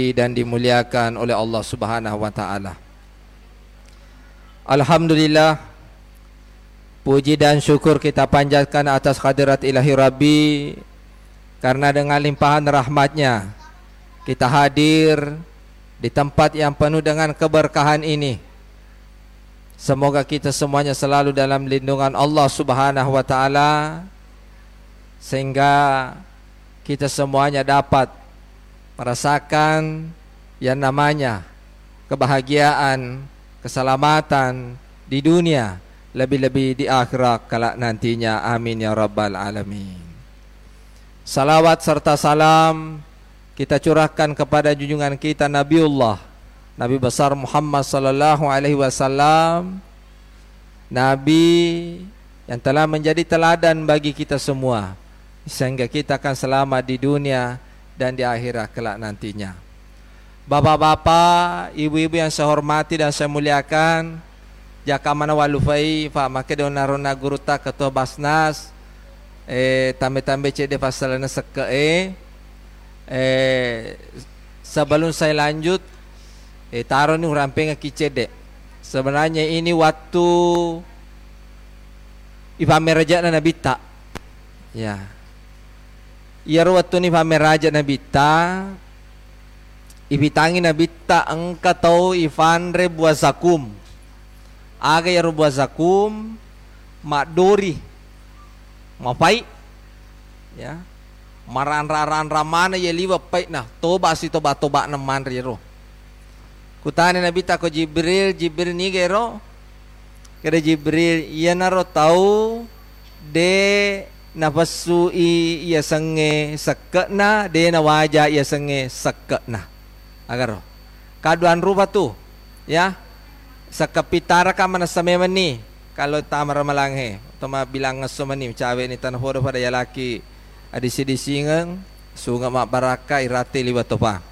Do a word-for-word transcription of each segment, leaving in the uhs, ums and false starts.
dirahmati dan dimuliakan oleh Allah Subhanahu wa taala. Alhamdulillah, puji dan syukur kita panjatkan atas hadirat Ilahi Rabbi, karena dengan limpahan rahmatnya kita hadir di tempat yang penuh dengan keberkahan ini. Semoga kita semuanya selalu dalam lindungan Allah Subhanahu wa taala, sehingga kita semuanya dapat merasakan yang namanya kebahagiaan, keselamatan di dunia, lebih-lebih di akhirat kelak nantinya. Amin ya rabbal alamin. Salawat serta salam kita curahkan kepada junjungan kita Nabiullah, Nabi besar Muhammad sallallahu alaihi wasallam, Nabi yang telah menjadi teladan bagi kita semua, sehingga kita akan selamat di dunia dan di akhirat kelak nantinya. Bapak-bapak, ibu-ibu yang saya hormati dan saya muliakan, jaka mana walufai Pak Makedona Rona Guruta Ketua Basnas, eh tambe-tambe cede pasalana seke eh eh sebelum saya lanjut, eh taruh ni ramping kicede. Sebenarnya ini waktu ipamer raja Nabi ta. Ya. Iya waktu ni pamer raja Nabi ta. Ibitangi Nabi ta engka tau ifanre buasakum. Aga ya buasakum makdori. Mapai. Ya. Maran-raran ramana ya liwa pai nah toba si toba toba naman riro. Kutane Nabi ta ko Jibril, Jibril ni gero. Kira Jibril iya naro tahu de nafasui iya senge sakna de na waja iya senge sakna. Agar kaduan rupa tu ya sakapitara ka mana sameman ni kalau tamar malanghe tama bilang ngasomani cawe ni tanah horo pada yalaki adisi disingang sunga mak baraka irate liwat topa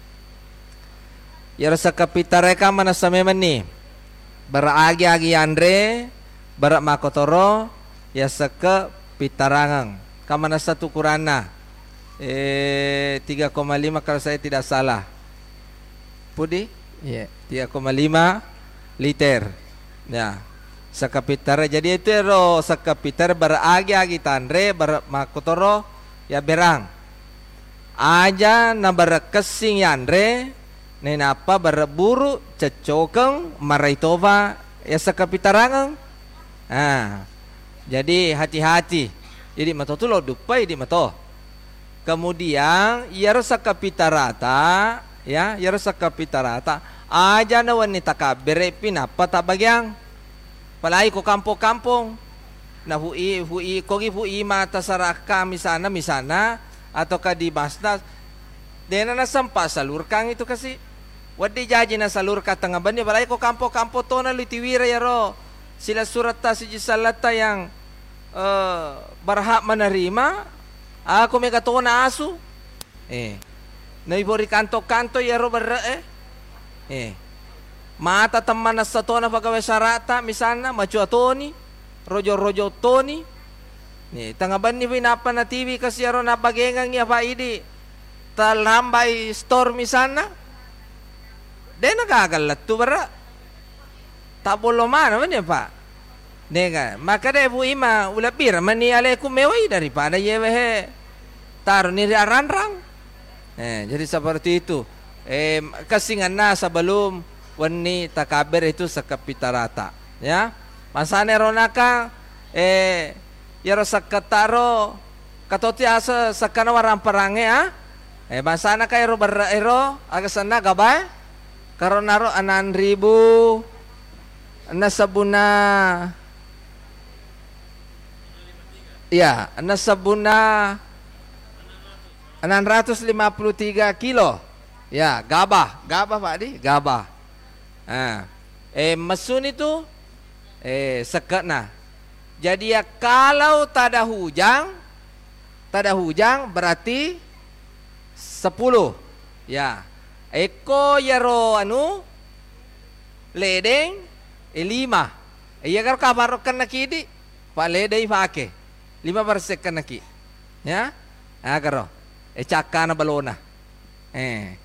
ya sakapitara ka mana sameman ni beragi-agi andre barak makotoro ya saka pitarangang kamana satu kurana eh tiga koma lima kalau saya tidak salah. Pudi? Ya, yeah. tiga koma lima liter. Ya. Sakapitara. Jadi itu ero sakapitara beragi-agi tandre ber makotoro ya berang. Aja na berekesing yandre nenapa berburu cecokeng maraitova ya sakapitarangang. Ah. Jadi hati-hati. Jadi mato tu lo dupai di mato. Kemudian ya sakapitarata ya ya sakapitarata aja na wanita kabere pinapa tabagyang palai ko kampo-kampong na hui hui kogi hui mata saraka misana misana atau ka di basnas dena na sampa salur kang itu kasi wadi jaji na salur ka tengah bani palai ko kampo-kampo to na litiwira yaro sila surat ta si salata yang uh, berhak menerima aku may katuwa na aso eh na ibori kanto-kanto yaro barra eh eh mata teman na sa to na pagawai sarata misana machu atoni rojo-rojo toni ni tangaban ni pinapa na T V kasi yaro na bagengang ya paidi talambay store misana de nagagalat tu barra tabolo man man ya pa nega maka de bu ima ulapira mani ale kumewai daripada yewe taruh ni ranrang. Eh, jadi seperti itu. Eh, kasingan na sa balum wani takaber itu sakapitarata. Ya, masane ronaka eh yaro sakataro katoti asa sakana warang perange ah. Eh, masana kay ro ero agasana gabay karonaro anan ribu nasabuna. Ya, nasabuna enam ratus lima puluh tiga kilo. Ya, gabah, gabah Pak Di, gabah. Nah, eh mesun itu eh sekena. Jadi ya kalau tak ada hujan, tak ada hujan berarti sepuluh. Ya. Eko yaro anu ledeng eh lima. Iya kan kabar kena kidi, Pak ledeng pakai lima persen kena ki. Ya. Ah karo. E caka na balona. Eh.